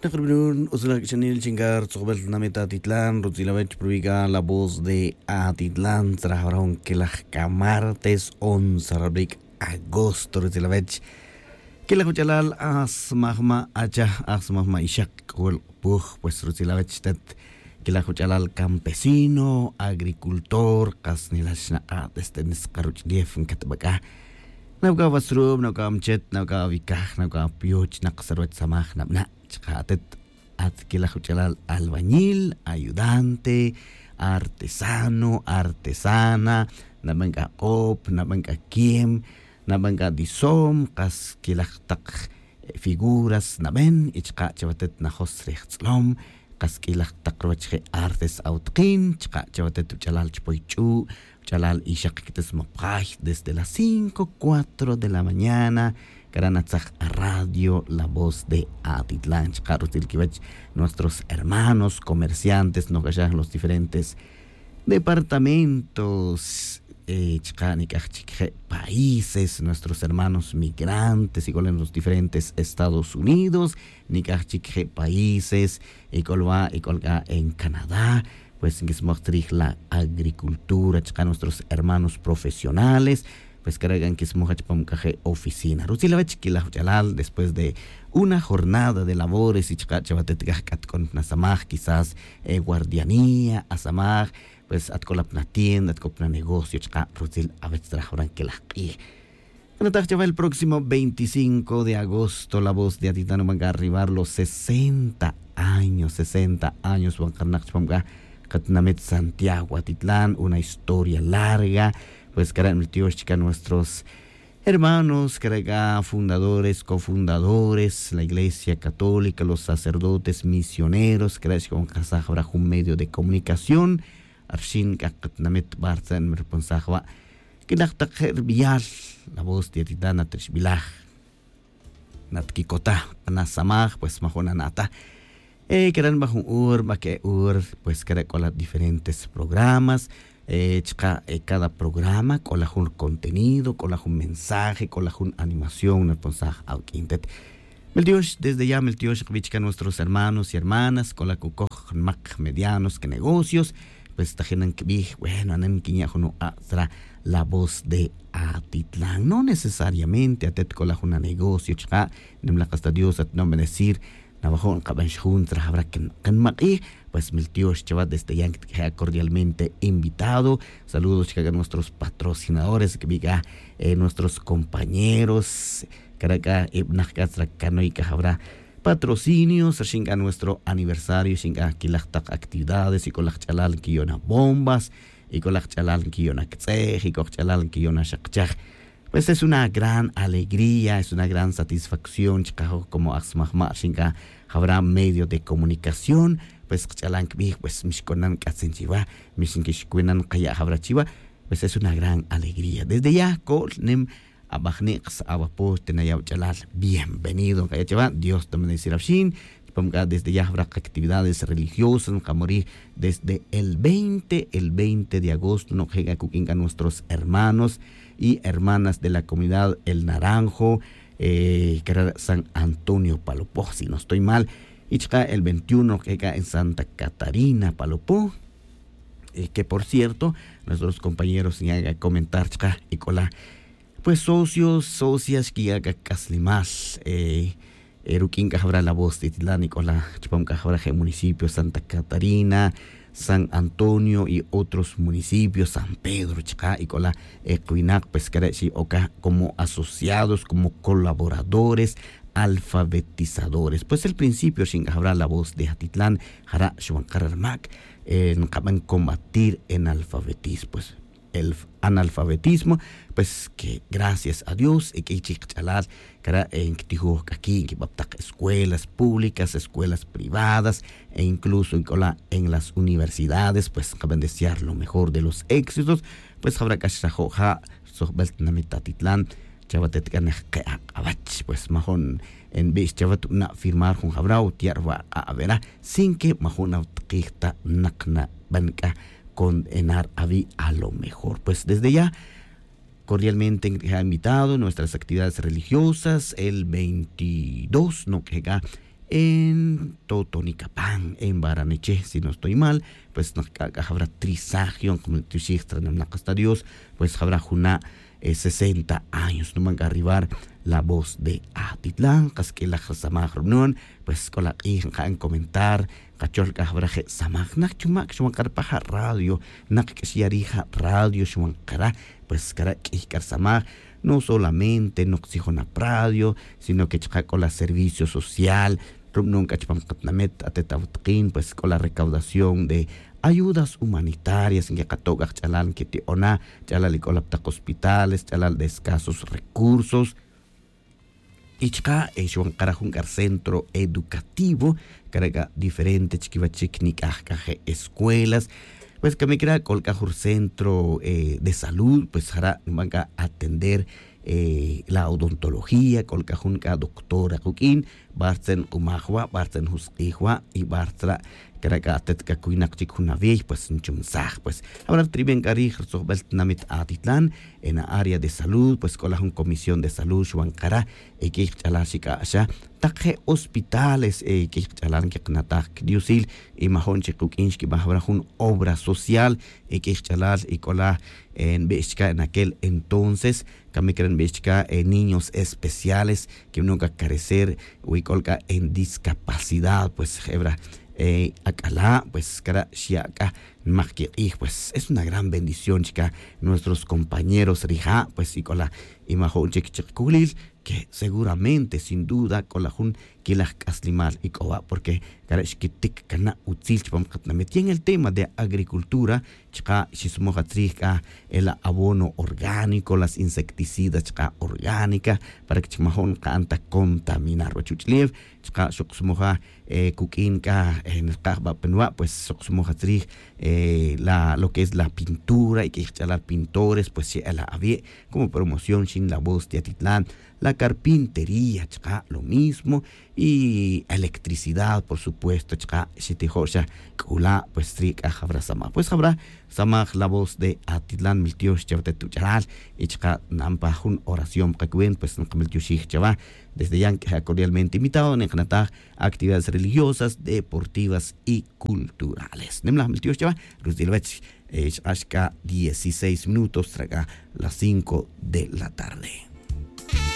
Nakribun, Usulak Chanil Chingar, Sobel Nameta Titlán, Rutsilavech Proviga, la voz de Atitlán, trabajaron que la martes 11 de agosto, Rutsilavech, que la Juchalal, Asmahma Acha, Asmahma Ishak, pues Rutsilavech, que la Juchalal campesino, agricultor, Kasnilashna, desde Nescaruchlief, en Catabacá. Nauka Vasrub, Nauka Amchet, Nauka Vikaj, Nauka Pioch, Naksarwet Samaj, Nabna. Chatet adquila juchalal albañil, ayudante, artesano, artesana, nabanka op, nabanka kiem, nabanka disom, kas kilaktak figuras naben, ichka chabatet na hosrechtlom, kas kilaktak roche artes autkin, chka chabatet juchalal chpoichu, juchalal ishak kites mopaj desde las 5:04 de la mañana. Karanatzach Radio, la voz de Atitlán, nuestros hermanos comerciantes, los diferentes departamentos, países, nuestros hermanos migrantes, igual en los diferentes Estados Unidos, países, igual en Canadá, pues en la agricultura, nuestros hermanos profesionales, pues cargan que es mujer oficina. Rutsilavech que la Jalal, después de una jornada de labores y chabatetgat con nasamaj, quizás guardianía, asamaj, pues atcolapna tienda, atcolapna negocio, chka, Rutsil avech trajoran que la qi. El próximo 25 de agosto, la voz de Atitlán van a arribar los 60 años, van a Catnamet Santiago, Atitlán, una historia larga. Pues nuestros hermanos, fundadores, cofundadores, la Iglesia Católica, los sacerdotes misioneros, con un medio de comunicación, Arshin Kakatnamet Barzan Merponsahwa, que la voz de Atitana Trishbilah, Natkikota, Anasamaj, pues Majonanata, que eran bajo pues con los diferentes programas. Cada programa con un contenido, con un mensaje, con una animación, el mensaje al quintet. Desde ya, nuestros hermanos y hermanas, con la cucoj medianos que negocios, pues tajenan que vi, bueno, anen quiñajono atra la voz de Atitlán. No necesariamente atet con una negocio, nem la casta Dios, no me decir, Navajo, Cabanchun, Trahabra, Kenmaki, pues Miltios Chavat desde ya cordialmente invitado. Saludos a nuestros patrocinadores, que diga nuestros compañeros, Caraca, Ibnachkatra, Canoica, habrá patrocinios, a nuestro aniversario, singa kilachtak actividades, y con la chalal kiyona bombas, y con la chalal kiyona ktzej, y con la chalal kiyona shakchaj. Pues es una gran alegría, es una gran satisfacción, como Asmahma, singa habrá medio de comunicación, pues pues mishkonan katsenchiva, mishinkishkuenan kaya habrá chiva, pues es una gran alegría. Desde ya, nem abajnex abapo tenayab chalal, bienvenido kaya chiva, Dios te bendiga shin. Desde ya habrá actividades religiosas, morir desde el 20 de agosto, no llega a nuestros hermanos y hermanas de la comunidad El Naranjo, San Antonio Palopó, si no estoy mal, y el 21 llega en Santa Catarina Palopó, que por cierto, nuestros compañeros llegan a comentar, y con la, pues socias que haga caslimas, Eruquín Cajabra la voz de Atitlán, con la Chupam Cajabra municipio, Santa Catarina, San Antonio y otros municipios, San Pedro, Chacá y con la Ecuinac, Pescarechi, Oca, como asociados, como colaboradores, alfabetizadores. Pues el principio, sin Cajabra la voz de Atitlán, Jara Shuancararmac, acaban combatir en alfabetismo, pues el analfabetismo, pues que gracias a Dios y que chalar en aquí que escuelas públicas, escuelas privadas e incluso en las universidades, pues acaban de desear lo mejor de los éxitos, pues habrá que Atitlán chabatet pues majón en vez chabat una firmar con habrá tierra a verá sin que majón autista nakna banca condenar a lo mejor. Pues desde ya cordialmente ha invitado nuestras actividades religiosas el 22, no que en Totonicapán, en Baraneche, si no estoy mal, pues habrá trisagio, como tu en la costa Dios, pues habrá una 60 años, no van a arribar la voz de Atitlán, que la Samaj reunión, pues con la hija en comentar, cachol que habrá Samaj, Nachumak, Shumacarpaja radio, Nak que si arija radio, Shumacara, pues cara que Samaj. No solamente no oxígeno radio, sino que con la servicio social, pues con la recaudación de ayudas humanitarias en Yakatoga, Chalal, que te ona, Chalal y colaptac hospitales, Chalal de escasos recursos. Y chica, es un centro educativo, carga diferente, escuelas. Pues que me crea colcajur centro de salud, pues hará van a atender la odontología, colcajun ka doctora kukin, barten umahua, barten husqihua y bartra carga tetka kuinak chikhunavi, pues un chumsaj, pues ahora triben karij sobelt namit Atitlán en la área de salud, pues colajun comisión de salud shuankara que chalashika asha takhe hospitales que chalan que knatak diusil y mahon chikukinch que bahrajun obra social que chalal y cola en Bechka en aquel entonces que creen Bechka niños especiales que nunca carecer huicolca en discapacidad, pues hebra acalá, pues cara shiaka pues es una gran bendición, chica, nuestros compañeros rija, pues y con la imagen chiquichiculil, que seguramente, sin duda, con la jun que la caslimal y coba, porque cara chiquitic cana utzil chipam katnamet. Y en el tema de agricultura, chica, shismoja trica, el abono orgánico, las insecticidas, chica, orgánica, para que chimajón canta contaminar, wachuchliv, chica, shoksmoja, kukinka, en el kahba penua, pues shoksmoja trich, lo que es la pintura y que instalar pintores, pues sí, la había como promoción sin la voz de Atitlán, la carpintería, chica, lo mismo, y electricidad, por supuesto, chica, si te joya, kula, pues trica, habrá sama, pues habrá sama la voz de Atitlán, miltios, chavate tucharal, y chica, nampa, un oración, kakuen, pues no camel tushich, chava, desde ya cordialmente invitado en actividades religiosas, deportivas y culturales. Nemla miltios, chava, Rusdilvech, hasta 16 minutos, traga las 5 de la tarde.